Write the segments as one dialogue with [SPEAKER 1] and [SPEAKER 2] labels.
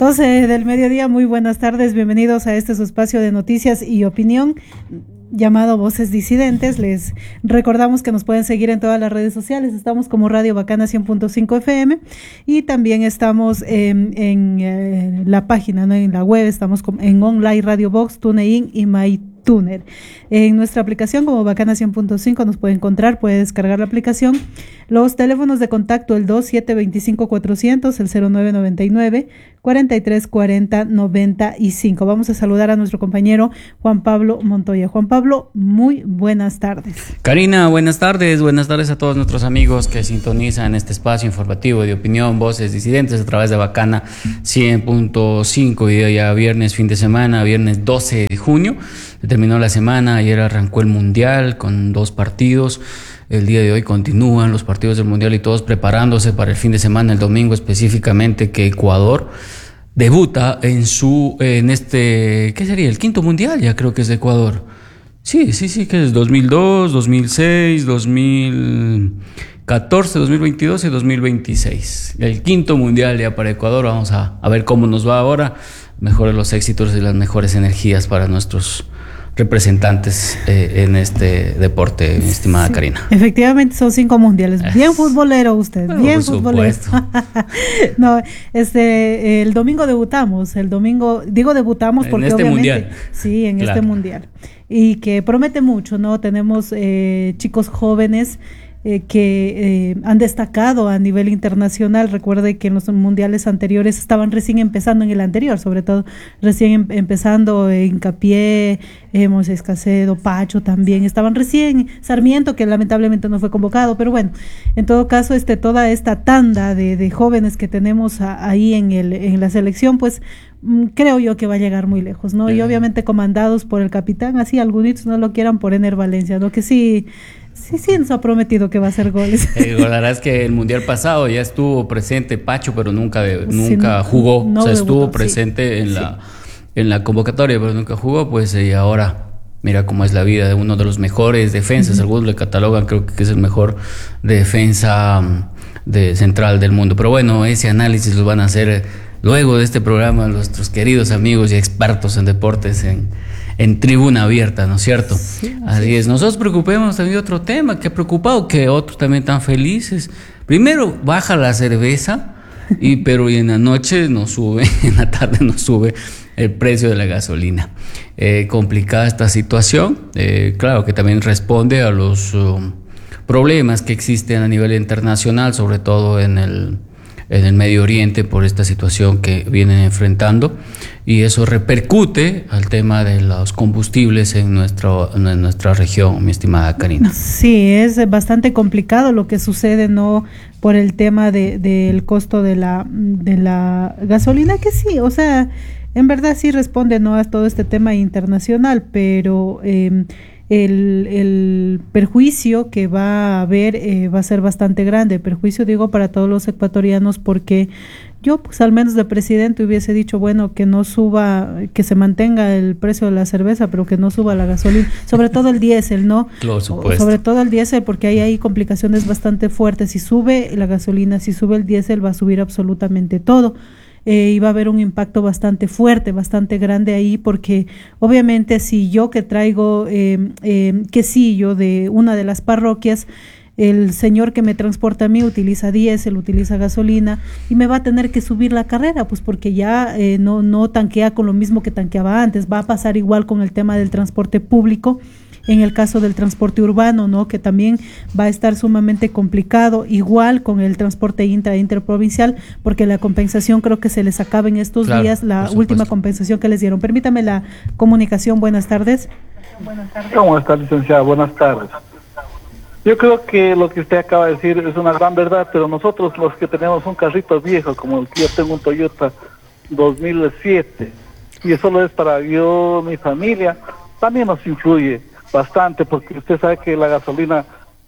[SPEAKER 1] 12 del mediodía, muy buenas tardes, bienvenidos a este su espacio de noticias y opinión llamado Voces Disidentes. Les recordamos que nos pueden seguir en todas las redes sociales, estamos como Radio Bacana 100.5 FM y también estamos en la página, ¿no? En la web, estamos en Online Radio Box, TuneIn y MyTuner. En nuestra aplicación como Bacana 100.5 nos puede encontrar, puede descargar la aplicación. Los teléfonos de contacto, el 2725-400, el 0999-4340-95. Vamos a saludar a nuestro compañero Juan Pablo Montoya. Juan Pablo, muy buenas tardes.
[SPEAKER 2] Karina, buenas tardes a todos nuestros amigos que sintonizan este espacio informativo de opinión, Voces Disidentes a través de Bacana 100.5. Y ya viernes, fin de semana, viernes 12 de junio, terminó la semana, ayer arrancó el Mundial con 2 partidos. El día de hoy continúan los partidos del Mundial y todos preparándose para el fin de semana, el domingo específicamente, que Ecuador debuta en este, ¿qué sería? El 5º Mundial, ya creo que es de Ecuador. Sí, que es 2002, 2006, 2014, 2022 y 2026. El 5º Mundial ya para Ecuador. Vamos a ver cómo nos va ahora. Mejores los éxitos y las mejores energías para nuestros representantes en este deporte, mi estimada Karina.
[SPEAKER 1] Efectivamente son 5 mundiales. Bien futbolero usted, bien futbolero. No, el domingo debutamos. Debutamos porque
[SPEAKER 2] en este
[SPEAKER 1] obviamente
[SPEAKER 2] mundial.
[SPEAKER 1] Sí, en
[SPEAKER 2] claro.
[SPEAKER 1] este mundial. Y que promete mucho, ¿no? Tenemos chicos jóvenes que han destacado a nivel internacional. Recuerde que en los mundiales anteriores estaban recién empezando, en el anterior sobre todo, recién empezando Hincapié, Moisés Casedo, Pacho también, estaban recién, Sarmiento, que lamentablemente no fue convocado, pero bueno, en todo caso, toda esta tanda de jóvenes que tenemos ahí en la selección, pues creo yo que va a llegar muy lejos, ¿no? Y obviamente comandados por el capitán, así algunos no lo quieran, por Ener Valencia, ¿no? Que sí nos ha prometido que va a hacer goles.
[SPEAKER 2] La verdad es que el mundial pasado ya estuvo presente Pacho, pero nunca jugó.
[SPEAKER 1] No
[SPEAKER 2] estuvo
[SPEAKER 1] debutó,
[SPEAKER 2] presente en la convocatoria, pero nunca jugó, pues y ahora mira cómo es la vida de uno de los mejores defensas. Algunos le catalogan, creo que es el mejor defensa central del mundo. Pero bueno, ese análisis lo van a hacer luego de este programa nuestros queridos amigos y expertos en deportes en Tribuna Abierta, ¿no es cierto? Sí, así es. Nosotros preocupemos también otro tema que ha preocupado, que otros también están felices. Primero, baja la cerveza, pero en la noche no sube, en la tarde no sube el precio de la gasolina. Complicada esta situación. Claro que también responde a los problemas que existen a nivel internacional, sobre todo en el Medio Oriente, por esta situación que vienen enfrentando, y eso repercute al tema de los combustibles en nuestra región, mi estimada Karina.
[SPEAKER 1] Sí, es bastante complicado lo que sucede, ¿no? Por el tema del costo de la gasolina, que sí, o sea, en verdad sí responde, ¿no?, a todo este tema internacional, pero el perjuicio que va a haber va a ser bastante grande. Perjuicio, digo, para todos los ecuatorianos, porque yo, pues al menos de presidente, hubiese dicho, bueno, que no suba, que se mantenga el precio de la cerveza, pero que no suba la gasolina, sobre todo el diésel, ¿no?
[SPEAKER 2] Por supuesto.
[SPEAKER 1] Sobre todo el diésel, porque hay complicaciones bastante fuertes. Si sube la gasolina, si sube el diésel, va a subir absolutamente todo. Y va a haber un impacto bastante fuerte, bastante grande ahí, porque obviamente si yo que traigo quesillo de una de las parroquias, el señor que me transporta a mí utiliza diésel, utiliza gasolina, y me va a tener que subir la carrera, pues porque ya no tanquea con lo mismo que tanqueaba antes. Va a pasar igual con el tema del transporte público, en el caso del transporte urbano, ¿no?, que también va a estar sumamente complicado, igual con el transporte interprovincial, porque la compensación creo que se les acaba en estos días, la última compensación que les dieron. Permítame la comunicación. Buenas tardes.
[SPEAKER 3] ¿Cómo está, licenciada? Buenas tardes. Yo creo que lo que usted acaba de decir es una gran verdad, pero nosotros los que tenemos un carrito viejo, como el que yo tengo, un Toyota 2007, y solo es para yo, mi familia, también nos influye bastante, porque usted sabe que la gasolina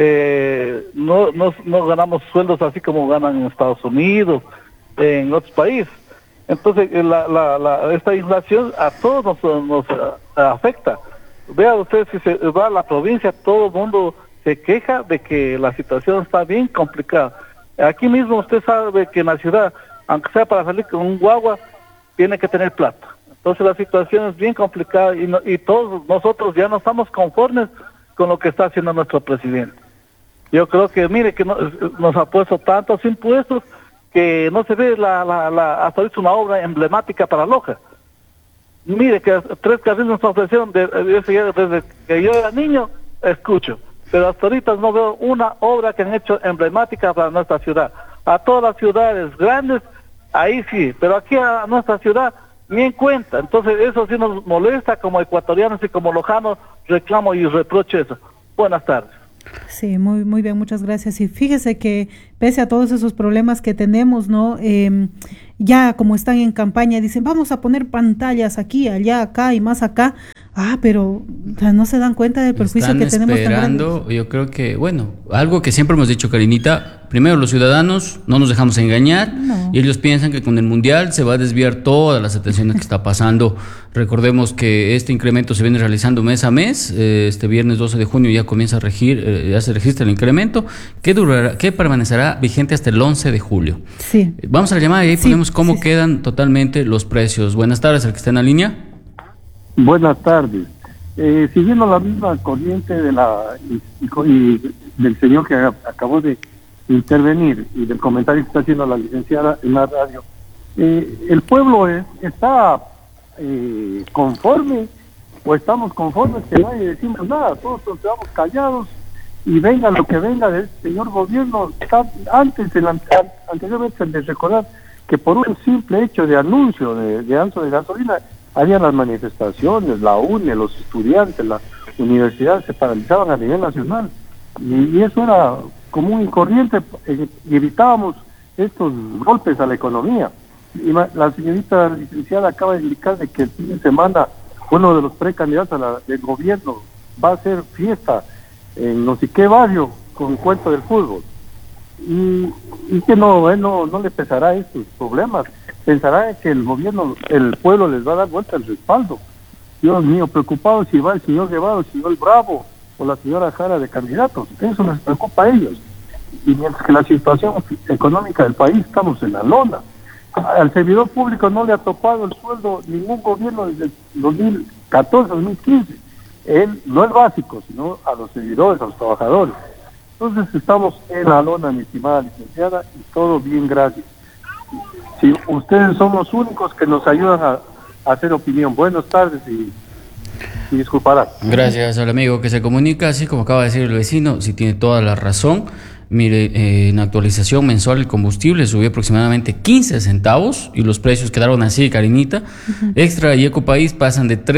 [SPEAKER 3] no ganamos sueldos así como ganan en Estados Unidos, en otros países. Entonces esta inflación a todos nos afecta. Vea usted, si se va a la provincia, todo el mundo se queja de que la situación está bien complicada. Aquí mismo usted sabe que en la ciudad, aunque sea para salir con un guagua, tiene que tener plata. Entonces la situación es bien complicada y todos nosotros ya no estamos conformes con lo que está haciendo nuestro presidente. Yo creo que, mire, que nos ha puesto tantos impuestos que no se ve hasta ahorita una obra emblemática para Loja. Mire que 3 carriles nos ofrecieron desde que yo era niño, escucho, pero hasta ahorita no veo una obra que han hecho emblemática para nuestra ciudad. A todas las ciudades grandes, ahí sí, pero aquí a nuestra ciudad ni en cuenta. Entonces eso sí nos molesta como ecuatorianos y como lojanos, reclamo y reprocho eso. Buenas tardes.
[SPEAKER 1] Sí, muy bien, muchas gracias. Y fíjese que pese a todos esos problemas que tenemos, ¿no? Ya como están en campaña, dicen, vamos a poner pantallas aquí, allá, acá y más acá. Pero o sea, no se dan cuenta del perjuicio que tenemos tan grande.
[SPEAKER 2] Yo creo que, bueno, algo que siempre hemos dicho, Karinita, primero los ciudadanos no nos dejamos engañar, y ellos piensan que con el Mundial se va a desviar todas las atenciones que está pasando. Recordemos que este incremento se viene realizando mes a mes. Este viernes 12 de junio ya comienza a regir, ya se registra el incremento, que permanecerá vigente hasta el 11 de julio.
[SPEAKER 1] Sí.
[SPEAKER 2] Vamos a la llamada y ahí ponemos cómo quedan totalmente los precios. Buenas tardes, el que está en la línea.
[SPEAKER 4] Buenas tardes. Siguiendo la misma corriente de y del señor que acabó de intervenir y del comentario que está haciendo la licenciada en la radio, el pueblo está conforme o estamos conformes que nadie decimos nada, todos nos quedamos callados y venga lo que venga del señor gobierno. Anteriormente se les recordar que por un simple hecho de anuncio de anuncio de gasolina había las manifestaciones, la UNE, los estudiantes, las universidades se paralizaban a nivel nacional y eso era común y corriente, y evitábamos estos golpes a la economía. Y la señorita licenciada acaba de indicar de que el fin de semana uno de los precandidatos del gobierno va a hacer fiesta en no sé qué barrio con cuento del fútbol y que no le pesará estos problemas. Pensará que el gobierno, el pueblo les va a dar vuelta el respaldo. Dios mío, preocupado si va el señor Guevara, el señor Bravo o la señora Jara de candidatos. Eso les preocupa a ellos. Y mientras que la situación económica del país, estamos en la lona. Al servidor público no le ha topado el sueldo ningún gobierno desde el 2014, 2015. Él, no el básico, sino a los servidores, a los trabajadores. Entonces estamos en la lona, mi estimada licenciada, y todo bien, gracias. Si ustedes son los únicos que nos ayudan a hacer opinión. Buenas tardes y disculparán.
[SPEAKER 2] Gracias al amigo que se comunica, así como acaba de decir el vecino, sí tiene toda la razón. Mire, en actualización mensual el combustible subió aproximadamente 15 centavos y los precios quedaron así, Karinita. Extra y Ecopaís pasan de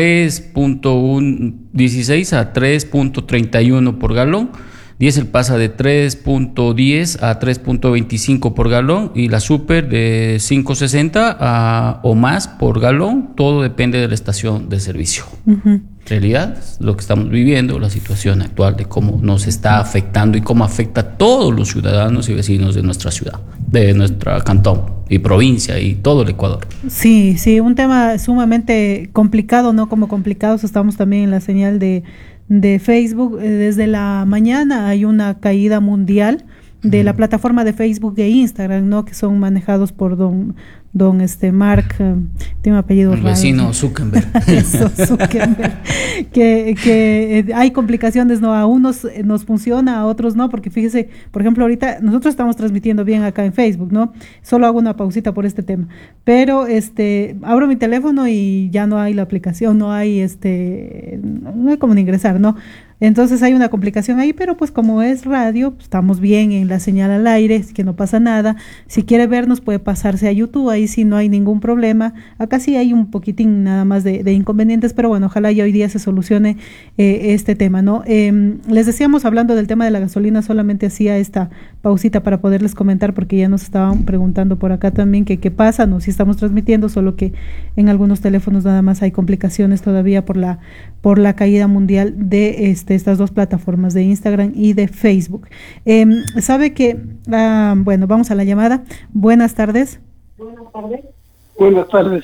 [SPEAKER 2] 3.16 a 3.31 por galón. Diésel pasa de 3.10 a 3.25 por galón y la super de 5.60 o más por galón. Todo depende de la estación de servicio. En realidad, lo que estamos viviendo, la situación actual de cómo nos está afectando y cómo afecta a todos los ciudadanos y vecinos de nuestra ciudad, de nuestra cantón y provincia y todo el Ecuador.
[SPEAKER 1] Sí, un tema sumamente complicado, ¿no? Como complicados estamos también en la señal de Facebook. Desde la mañana hay una caída mundial de la plataforma de Facebook e Instagram, ¿no? Que son manejados por don Mark, tiene un apellido
[SPEAKER 2] el
[SPEAKER 1] raro.
[SPEAKER 2] Vecino Zuckerberg.
[SPEAKER 1] Eso, Zuckerberg. que hay complicaciones, ¿no? A unos nos funciona, a otros no, porque fíjese, por ejemplo, ahorita nosotros estamos transmitiendo bien acá en Facebook, ¿no? Solo hago una pausita por este tema, pero abro mi teléfono y ya no hay la aplicación, no hay no hay cómo ingresar, ¿no? Entonces hay una complicación ahí, pero pues como es radio, pues estamos bien en la señal al aire, así que no pasa nada. Si quiere vernos puede pasarse a YouTube, ahí sí no hay ningún problema. Acá sí hay un poquitín nada más de inconvenientes, pero bueno, ojalá ya hoy día se solucione este tema, ¿no? Les decíamos, hablando del tema de la gasolina, solamente hacía esta pausita para poderles comentar, porque ya nos estaban preguntando por acá también que qué pasa, no, si estamos transmitiendo, solo que en algunos teléfonos nada más hay complicaciones todavía por la caída mundial de estas dos plataformas de Instagram y de Facebook. Sabe que, bueno, vamos a la llamada. Buenas tardes.
[SPEAKER 5] Buenas tardes.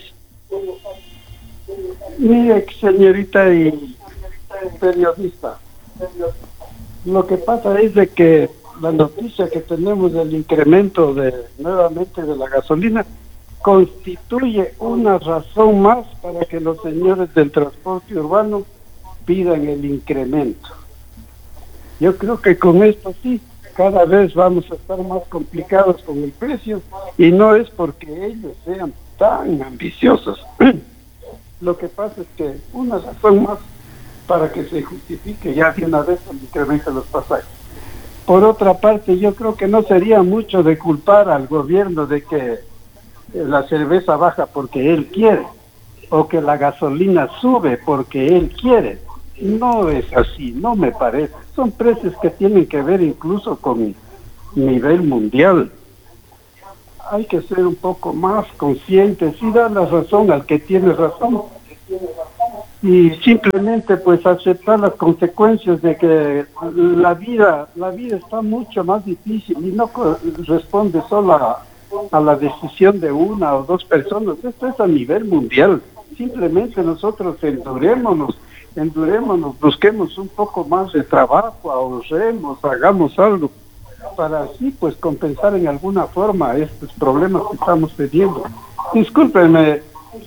[SPEAKER 5] Mire, señorita y periodista, lo que pasa es de que la noticia que tenemos del incremento nuevamente de la gasolina constituye una razón más para que los señores del transporte urbano pidan el incremento. Yo creo que con esto sí, cada vez vamos a estar más complicados con el precio, y no es porque ellos sean tan ambiciosos. Lo que pasa es que una razón más para que se justifique ya de una vez el incremento de los pasajes. Por otra parte, yo creo que no sería mucho de culpar al gobierno de que la cerveza baja porque él quiere, o que la gasolina sube porque él quiere. No es así, no me parece. Son precios que tienen que ver incluso con nivel mundial. Hay que ser un poco más conscientes y dar la razón al que tiene razón. Y simplemente pues aceptar las consecuencias de que la vida está mucho más difícil y no responde solo a la decisión de una o dos personas. Esto es a nivel mundial. Simplemente nosotros endurémonos, busquemos un poco más de trabajo, ahorremos, hagamos algo para así pues compensar en alguna forma estos problemas que estamos teniendo. Discúlpenme.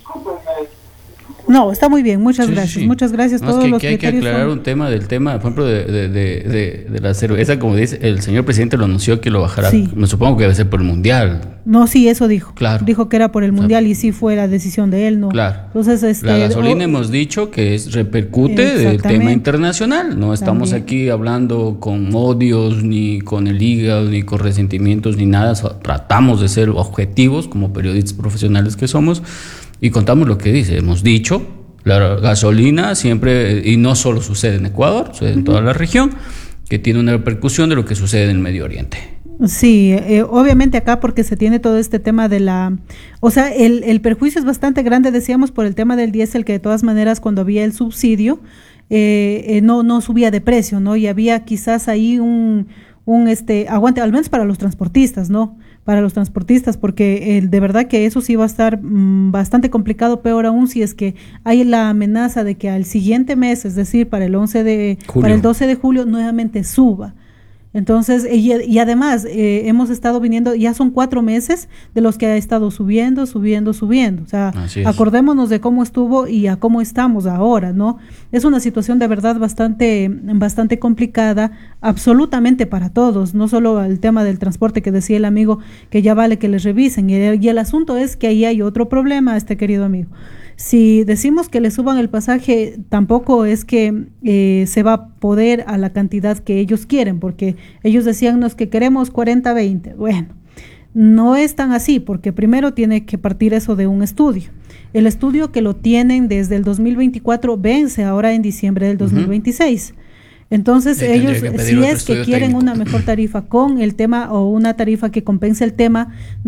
[SPEAKER 1] No, está muy bien, muchas gracias.
[SPEAKER 2] Sí.
[SPEAKER 1] Muchas gracias.
[SPEAKER 2] No,
[SPEAKER 1] Todos
[SPEAKER 2] es
[SPEAKER 1] los
[SPEAKER 2] que hay que
[SPEAKER 1] criterios
[SPEAKER 2] aclarar
[SPEAKER 1] son...
[SPEAKER 2] un tema del tema, por ejemplo, de la cerveza, como dice, el señor presidente lo anunció que lo bajará,
[SPEAKER 1] Sí.
[SPEAKER 2] me supongo que debe ser por el mundial.
[SPEAKER 1] No, sí, eso dijo.
[SPEAKER 2] Claro.
[SPEAKER 1] Dijo que era por el mundial y sí fue la decisión de él, ¿no?
[SPEAKER 2] Claro.
[SPEAKER 1] Entonces,
[SPEAKER 2] La gasolina hemos dicho que repercute del
[SPEAKER 1] Exactamente.
[SPEAKER 2] tema internacional. No estamos
[SPEAKER 1] También.
[SPEAKER 2] aquí hablando con odios, ni con el hígado, ni con resentimientos, ni nada. Tratamos de ser objetivos como periodistas profesionales que somos y contamos lo que dice. Hemos dicho, la gasolina siempre, y no solo sucede en Ecuador, sucede en toda la región, que tiene una repercusión de lo que sucede en el Medio Oriente.
[SPEAKER 1] Sí, obviamente acá porque se tiene todo este tema de la... O sea, el perjuicio es bastante grande, decíamos, por el tema del diésel, que de todas maneras cuando había el subsidio no subía de precio, ¿no? Y había quizás ahí un aguante, al menos para los transportistas, ¿no? Para los transportistas, porque de verdad que eso sí va a estar bastante complicado, peor aún si es que hay la amenaza de que al siguiente mes, es decir, para el 12 de julio, nuevamente suba. Entonces, y además hemos estado viniendo, ya son 4 meses de los que ha estado subiendo. O sea, acordémonos de cómo estuvo y a cómo estamos ahora, ¿no? Es una situación de verdad bastante complicada, absolutamente para todos, no solo el tema del transporte que decía el amigo, que ya vale que les revisen. Y el asunto es que ahí hay otro problema, querido amigo. Si decimos que le suban el pasaje, tampoco es que se va a poder a la cantidad que ellos quieren, porque ellos decían que queremos 40-20. Bueno, no es tan así, porque primero tiene que partir eso de un estudio. El estudio que lo tienen desde el 2024 vence ahora en diciembre del 2026. Entonces ellos, si es que quieren técnico, una mejor tarifa con el tema o una tarifa que compense el tema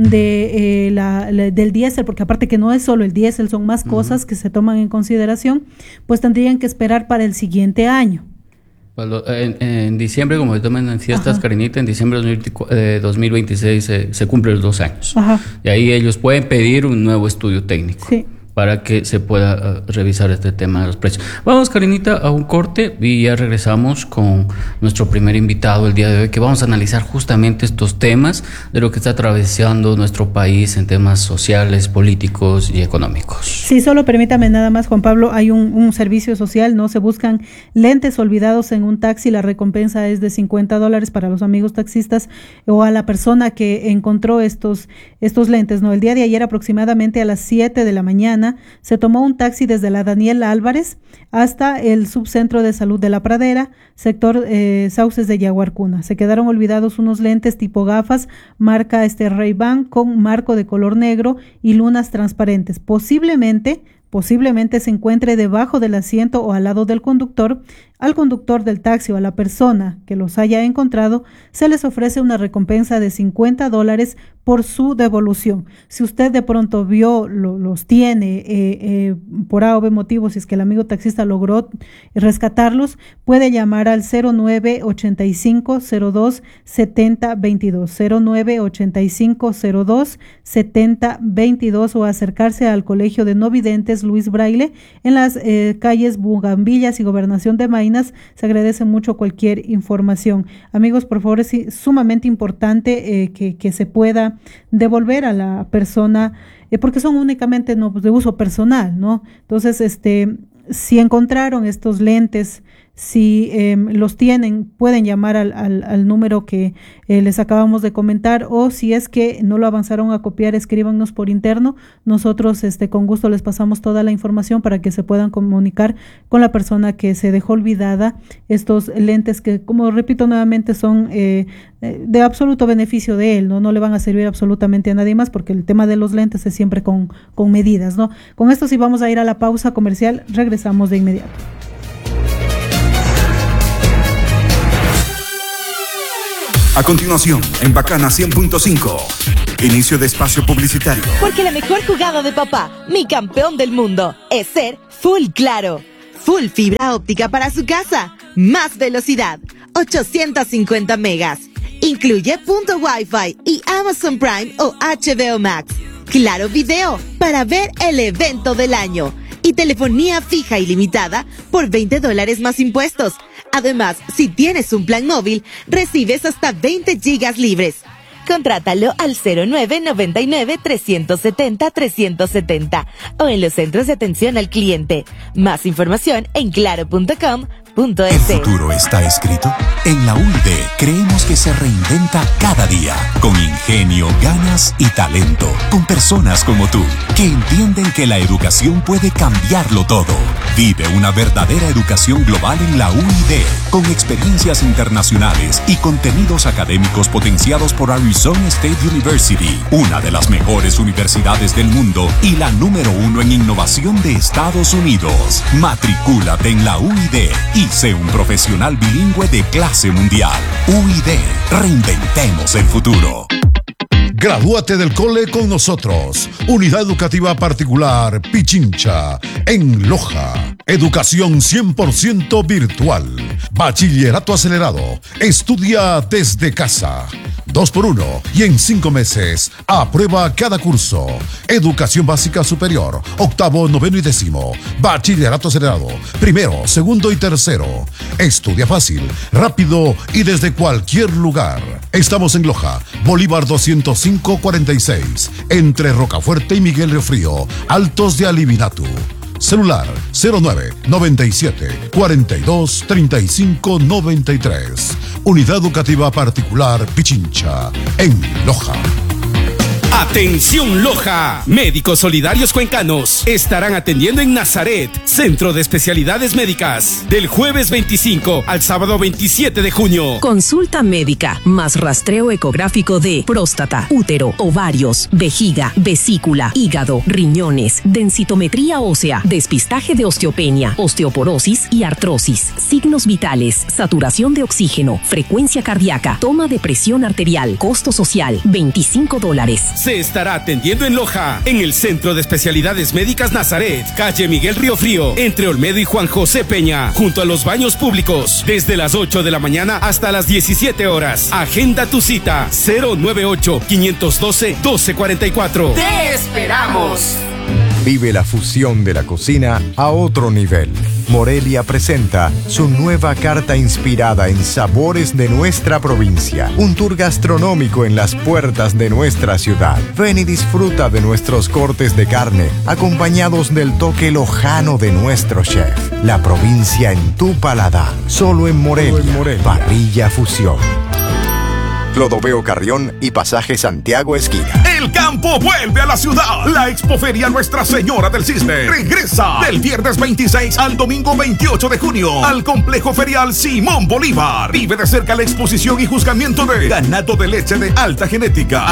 [SPEAKER 1] de del diésel, porque aparte que no es solo el diésel, son más cosas que se toman en consideración, pues tendrían que esperar para el siguiente año.
[SPEAKER 2] En diciembre, como se toman en fiestas, Karinita, en diciembre de 2026 se cumplen los 2 años. Ajá. Y ahí ellos pueden pedir un nuevo estudio técnico. Sí. Para que se pueda revisar este tema de los precios. Vamos, Karinita, a un corte y ya regresamos con nuestro primer invitado el día de hoy, que vamos a analizar justamente estos temas de lo que está atravesando nuestro país en temas sociales, políticos y económicos.
[SPEAKER 1] Sí, solo permítame nada más, Juan Pablo, hay un servicio social, ¿no? Se buscan lentes olvidados en un taxi, la recompensa es de $50 para los amigos taxistas o a la persona que encontró estos lentes, ¿no? El día de ayer aproximadamente a las 7 de la mañana se tomó un taxi desde la Daniel Álvarez hasta el subcentro de salud de La Pradera, sector Sauces de Yaguarcuna. Se quedaron olvidados unos lentes tipo gafas, marca Ray-Ban con marco de color negro y lunas transparentes. Posiblemente se encuentre debajo del asiento o al lado del conductor. Al conductor del taxi o a la persona que los haya encontrado, se les ofrece una recompensa de $50 por su devolución. Si usted de pronto los tiene por A o B motivo, si es que el amigo taxista logró rescatarlos, puede llamar al 0985-02-7022, 0985-02-7022 o acercarse al Colegio de No Videntes Talleres Luis Braille, en las calles Bugambillas y Gobernación de Maynas. Se agradece mucho cualquier información. Amigos, por favor, es sumamente importante que se pueda devolver a la persona, porque son únicamente de uso personal, ¿no? Entonces, si encontraron estos lentes, si los tienen, pueden llamar al número que les acabamos de comentar, o si es que no lo avanzaron a copiar, escríbanos por interno. Nosotros con gusto les pasamos toda la información para que se puedan comunicar con la persona que se dejó olvidada estos lentes que, como repito nuevamente, son de absoluto beneficio de él, no le van a servir absolutamente a nadie más, porque el tema de los lentes es siempre con medidas, ¿no? Con esto sí vamos a ir a la pausa comercial, regresamos de inmediato.
[SPEAKER 6] A continuación, en Bacana 100.5, inicio de espacio publicitario.
[SPEAKER 7] Porque la mejor jugada de papá, mi campeón del mundo, es ser Full Claro. Full fibra óptica para su casa. Más velocidad, 850 megas. Incluye punto Wi-Fi y Amazon Prime o HBO Max. Claro Video para ver el evento del año. Y telefonía fija ilimitada por $20 más impuestos. Además, si tienes un plan móvil, recibes hasta 20 gigas libres. Contrátalo al 0999-370-370 o en los centros de atención al cliente. Más información en claro.com.es.
[SPEAKER 8] ¿El futuro está escrito? En la UID creemos que se reinventa cada día, con ingenio, ganas y talento, con personas como tú, que entienden que la educación puede cambiarlo todo. Vive una verdadera educación global en la UID, con experiencias internacionales y contenidos académicos potenciados por Arizona State University, una de las mejores universidades del mundo y la número 1 en innovación de Estados Unidos. Matricúlate en la UID y sé un profesional bilingüe de clase mundial. UID, reinventemos el futuro.
[SPEAKER 9] Gradúate del cole con nosotros. Unidad Educativa Particular Pichincha, en Loja. Educación 100% virtual. Bachillerato acelerado. Estudia desde casa. 2x1 y en 5 meses. Aprueba cada curso. Educación básica superior. Octavo, noveno y décimo. Bachillerato acelerado. Primero, segundo y tercero. Estudia fácil, rápido y desde cualquier lugar. Estamos en Loja, Bolívar 205-46, entre Rocafuerte y Miguel Río Frío, Altos de Alivinatu. Celular 0997-423593. Unidad Educativa Particular Pichincha, en Loja.
[SPEAKER 10] Atención Loja, médicos solidarios cuencanos estarán atendiendo en Nazaret, Centro de Especialidades Médicas, del jueves 25 al sábado 27 de junio.
[SPEAKER 11] Consulta médica, más rastreo ecográfico de próstata, útero, ovarios, vejiga, vesícula, hígado, riñones, densitometría ósea, despistaje de osteopenia, osteoporosis y artrosis, signos vitales, saturación de oxígeno, frecuencia cardíaca, toma de presión arterial, costo social, $25.
[SPEAKER 10] Se estará atendiendo en Loja, en el Centro de Especialidades Médicas Nazaret, calle Miguel Río Frío, entre Olmedo y Juan José Peña, junto a los baños públicos, desde las 8 de la mañana hasta las 17 horas. Agenda tu cita, 098-512-1244.
[SPEAKER 12] ¡Te esperamos!
[SPEAKER 13] Vive la fusión de la cocina a otro nivel. Morelia presenta su nueva carta inspirada en sabores de nuestra provincia. Un tour gastronómico en las puertas de nuestra ciudad. Ven y disfruta de nuestros cortes de carne, acompañados del toque lojano de nuestro chef. La provincia en tu paladar. Solo en Morelia. Parrilla Fusión. Clodoveo Carrión y Pasaje Santiago Esquina.
[SPEAKER 14] El campo vuelve a la ciudad. La Expoferia Nuestra Señora del Cisne regresa del viernes 26 al domingo 28 de junio al complejo ferial Simón Bolívar. Vive de cerca la exposición y juzgamiento de ganado de leche de alta genética,